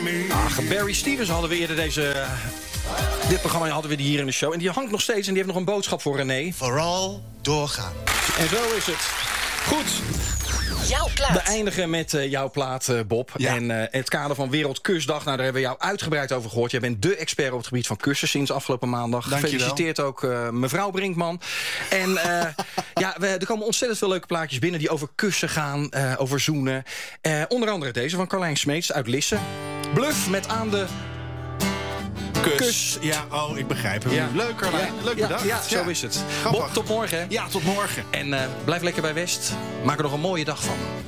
me. Ach, Barry Stevens hadden we eerder dit programma hadden we hier in de show. En die hangt nog steeds en die heeft nog een boodschap voor René. Vooral doorgaan. En zo is het. Goed. Jouw plaat. We eindigen met jouw plaat, Bob. Ja. En het kader van Wereldkusdag. Nou, daar hebben we jou uitgebreid over gehoord. Jij bent dé expert op het gebied van kussen sinds afgelopen maandag. Dank je wel. Gefeliciteerd ook mevrouw Brinkman. En er komen ontzettend veel leuke plaatjes binnen die over kussen gaan, over zoenen. Onder andere deze van Carlijn Smeets uit Lisse. Bluff met aan de kus. Ja, ik begrijp hem. Ja. Leuk, Carlijn. Leuk bedacht. Ja, zo is het. Grappig. Bob, tot morgen. Hè? Ja, tot morgen. En blijf lekker bij West. Maak er nog een mooie dag van.